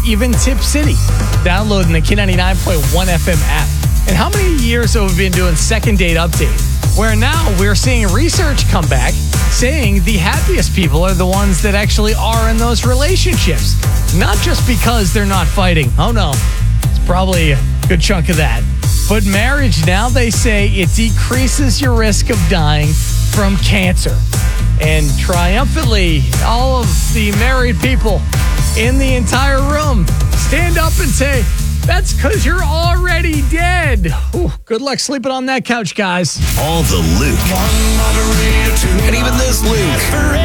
even Tip City, downloading the K99.1 FM app. And how many years have we been doing Second Date Update, where now we're seeing research come back saying the happiest people are the ones that actually are in those relationships. Not just because they're not fighting. Oh no, it's probably a good chunk of that. But marriage now, they say it decreases your risk of dying from cancer. And triumphantly, all of the married people in the entire room stand up and say, that's because you're already dead. Ooh, good luck sleeping on that couch, guys. All the Luke. And even this Luke.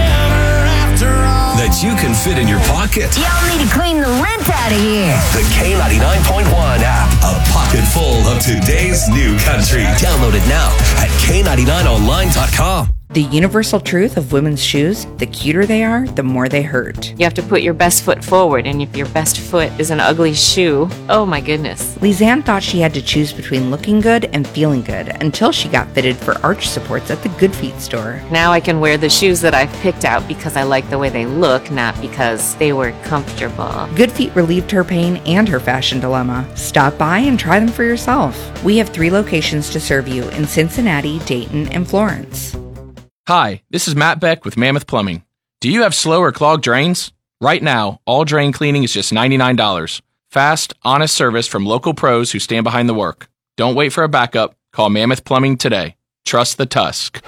That you can fit in your pocket. Y'all need to clean the lint out of here. The K99.1 app. A pocket full of today's new country. Download it now at K99online.com. The universal truth of women's shoes, the cuter they are, the more they hurt. You have to put your best foot forward, and if your best foot is an ugly shoe, oh my goodness. Lisanne thought she had to choose between looking good and feeling good until she got fitted for arch supports at the Good Feet store. Now I can wear the shoes that I've picked out because I like the way they look, not because they were comfortable. Good Feet relieved her pain and her fashion dilemma. Stop by and try them for yourself. We have 3 locations to serve you in Cincinnati, Dayton, and Florence. Hi, this is Matt Beck with Mammoth Plumbing. Do you have slow or clogged drains? Right now, all drain cleaning is just $99. Fast, honest service from local pros who stand behind the work. Don't wait for a backup. Call Mammoth Plumbing today. Trust the Tusk.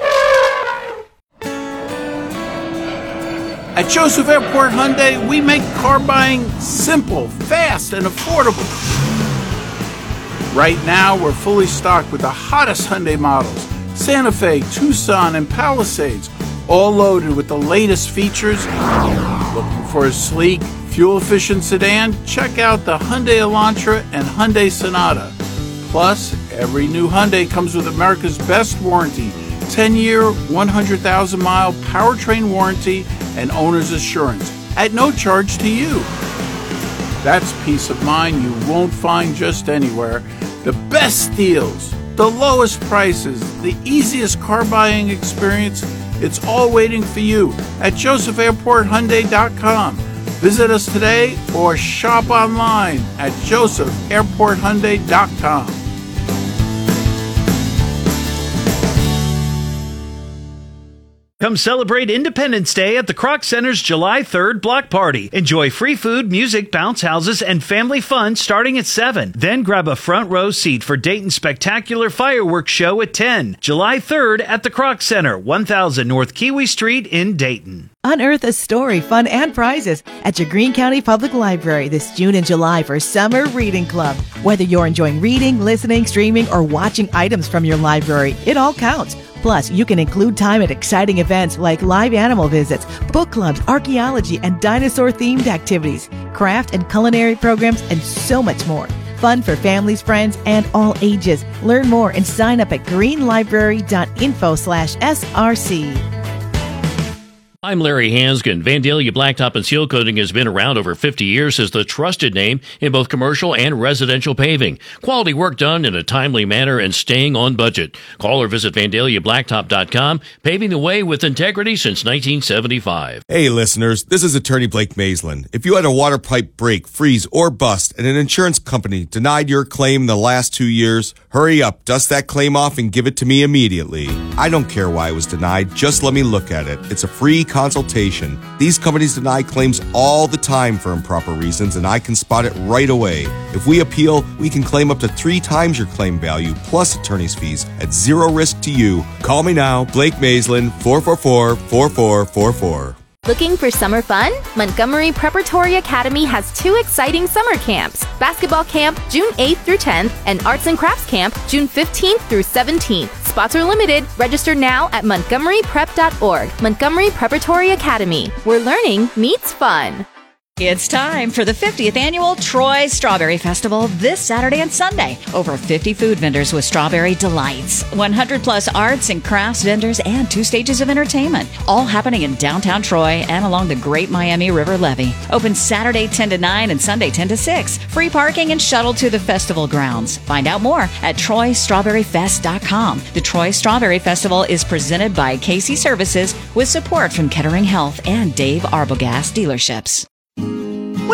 At Joseph Airport Hyundai, we make car buying simple, fast, and affordable. Right now, we're fully stocked with the hottest Hyundai models. Santa Fe, Tucson, and Palisades, all loaded with the latest features. Looking for a sleek, fuel-efficient sedan? Check out the Hyundai Elantra and Hyundai Sonata. Plus, every new Hyundai comes with America's best warranty, 10-year, 100,000-mile powertrain warranty and owner's assurance at no charge to you. That's peace of mind you won't find just anywhere. The best deals, the lowest prices, the easiest car buying experience, it's all waiting for you at josephairporthyundai.com. Visit us today or shop online at josephairporthyundai.com. Come celebrate Independence Day at the Kroc Center's July 3rd block party. Enjoy free food, music, bounce houses, and family fun starting at 7. Then grab a front row seat for Dayton's spectacular fireworks show at 10. July 3rd at the Kroc Center, 1000 North Kiwi Street in Dayton. Unearth a story, fun, and prizes at your Greene County Public Library this June and July for Summer Reading Club. Whether you're enjoying reading, listening, streaming, or watching items from your library, it all counts. Plus, you can include time at exciting events like live animal visits, book clubs, archaeology, and dinosaur-themed activities, craft and culinary programs, and so much more. Fun for families, friends, and all ages. Learn more and sign up at greenlibrary.info/SRC. I'm Larry Hansgen. Vandalia Blacktop and Seal Coating has been around over 50 years as the trusted name in both commercial and residential paving. Quality work done in a timely manner and staying on budget. Call or visit VandaliaBlacktop.com, paving the way with integrity since 1975. Hey, listeners, this is attorney Blake Maislin. If you had a water pipe break, freeze, or bust and an insurance company denied your claim in the last 2 years, hurry up, dust that claim off and give it to me immediately. I don't care why it was denied, just let me look at it. It's a free consultation. These companies deny claims all the time for improper reasons, and I can spot it right away. If we appeal, we can claim up to 3 times your claim value plus attorney's fees at zero risk to you. Call me now, Blake Maislin, 444-4444. Looking for summer fun? Montgomery Preparatory Academy has 2 exciting summer camps. Basketball camp, June 8th through 10th, and Arts and Crafts camp, June 15th through 17th. Spots are limited. Register now at montgomeryprep.org. Montgomery Preparatory Academy, where learning meets fun. It's time for the 50th annual Troy Strawberry Festival this Saturday and Sunday. Over 50 food vendors with strawberry delights, 100 plus arts and crafts vendors, and 2 stages of entertainment. All happening in downtown Troy and along the Great Miami River Levee. Open Saturday 10 to 9 and Sunday 10 to 6. Free parking and shuttle to the festival grounds. Find out more at TroyStrawberryFest.com. The Troy Strawberry Festival is presented by Casey Services with support from Kettering Health and Dave Arbogast dealerships.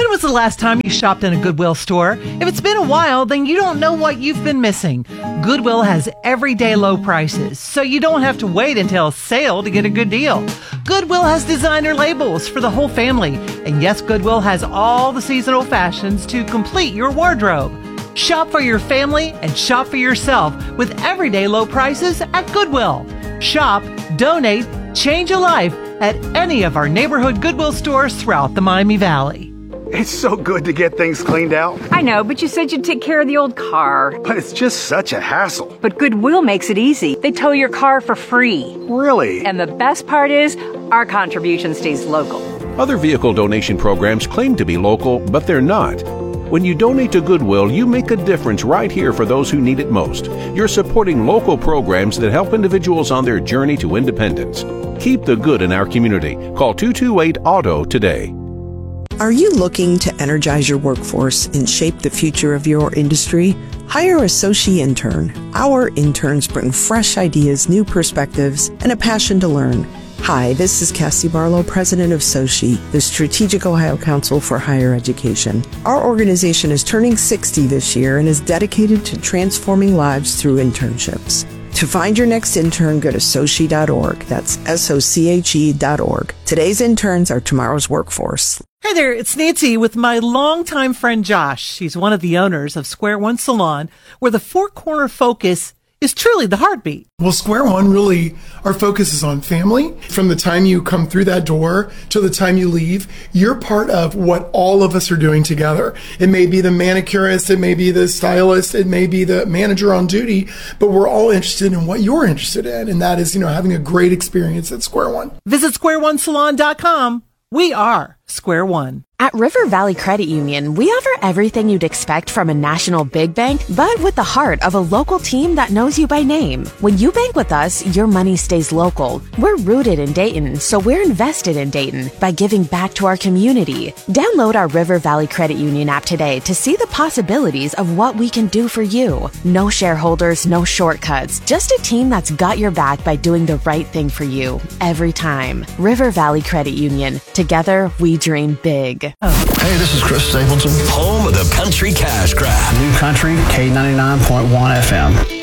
When was the last time you shopped in a Goodwill store? If it's been a while, then you don't know what you've been missing. Goodwill has everyday low prices, so you don't have to wait until a sale to get a good deal. Goodwill has designer labels for the whole family. And yes, Goodwill has all the seasonal fashions to complete your wardrobe. Shop for your family and shop for yourself with everyday low prices at Goodwill. Shop, donate, change a life at any of our neighborhood Goodwill stores throughout the Miami Valley. It's so good to get things cleaned out. I know, but you said you'd take care of the old car. But it's just such a hassle. But Goodwill makes it easy. They tow your car for free. Really? And the best part is, our contribution stays local. Other vehicle donation programs claim to be local, but they're not. When you donate to Goodwill, you make a difference right here for those who need it most. You're supporting local programs that help individuals on their journey to independence. Keep the good in our community. Call 228-AUTO today. Are you looking to energize your workforce and shape the future of your industry? Hire a Soci intern. Our interns bring fresh ideas, new perspectives, and a passion to learn. Hi, this is Cassie Barlow, president of Soci, the Strategic Ohio Council for Higher Education. Our organization is turning 60 this year and is dedicated to transforming lives through internships. To find your next intern, go to Soci.org. That's SOCHE.org. Today's interns are tomorrow's workforce. Hey there, it's Nancy with my longtime friend Josh. She's one of the owners of Square One Salon, where the four-corner focus is truly the heartbeat. Well, Square One, really, our focus is on family. From the time you come through that door to the time you leave, you're part of what all of us are doing together. It may be the manicurist, it may be the stylist, it may be the manager on duty, but we're all interested in what you're interested in, and that is, having a great experience at Square One. Visit squareonesalon.com. We are Square One. At River Valley Credit Union, we offer everything you'd expect from a national big bank, but with the heart of a local team that knows you by name. When you bank with us, your money stays local. We're rooted in Dayton, so we're invested in Dayton by giving back to our community. Download our River Valley Credit Union app today to see the possibilities of what we can do for you. No shareholders, no shortcuts, just a team that's got your back by doing the right thing for you every time. River Valley Credit Union. Together, we dream big. Hey, this is Chris Stapleton. Home of the Country Cash Grab. New Country, K99.1 FM.